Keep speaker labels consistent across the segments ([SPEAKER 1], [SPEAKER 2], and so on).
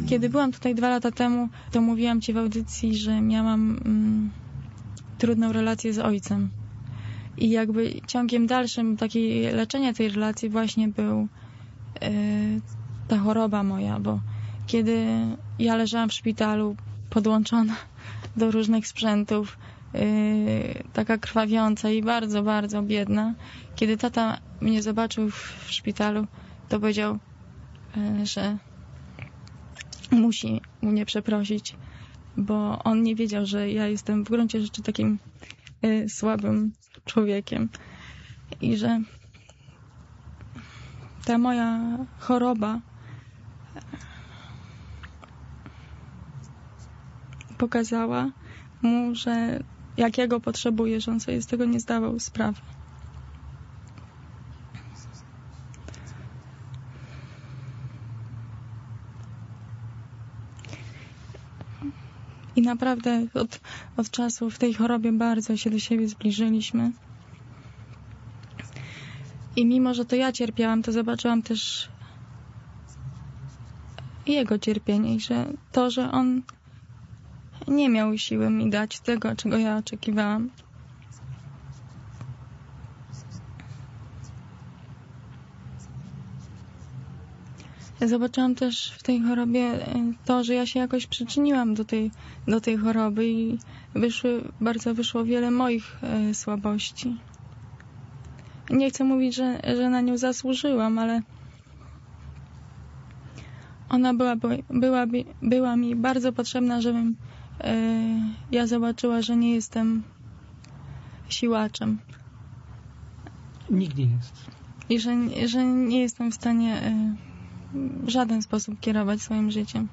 [SPEAKER 1] Kiedy byłam tutaj 2 lata temu, to mówiłam ci w audycji, że miałam trudną relację z ojcem. I jakby ciągiem dalszym takiej leczenia tej relacji właśnie był ta choroba moja, bo kiedy ja leżałam w szpitalu podłączona do różnych sprzętów, taka krwawiąca i bardzo, bardzo biedna, kiedy tata mnie zobaczył w szpitalu, to powiedział, że musi mnie przeprosić, bo on nie wiedział, że ja jestem w gruncie rzeczy takim słabym człowiekiem i że ta moja choroba pokazała mu, że jak ja go potrzebuję, że on sobie z tego nie zdawał sprawy. I naprawdę od czasu w tej chorobie bardzo się do siebie zbliżyliśmy. I mimo, że to ja cierpiałam, to zobaczyłam też jego cierpienie i że to, że on nie miał siły mi dać tego, czego ja oczekiwałam. Ja zobaczyłam też w tej chorobie to, że ja się jakoś przyczyniłam do tej choroby i bardzo wyszło wiele moich słabości. Nie chcę mówić, że na nią zasłużyłam, ale ona była mi bardzo potrzebna, żebym ja zobaczyła, że nie jestem siłaczem.
[SPEAKER 2] Nikt nie jest.
[SPEAKER 1] I że nie jestem w stanie w żaden sposób kierować swoim życiem.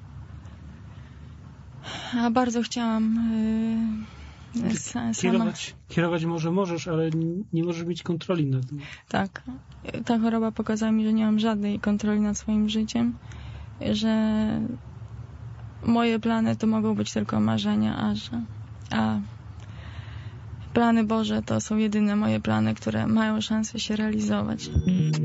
[SPEAKER 1] A bardzo chciałam sama...
[SPEAKER 2] Kierować może możesz, ale nie możesz mieć kontroli nad tym.
[SPEAKER 1] Tak. Ta choroba pokazała mi, że nie mam żadnej kontroli nad swoim życiem, że moje plany to mogą być tylko marzenia, a plany Boże to są jedyne moje plany, które mają szansę się realizować.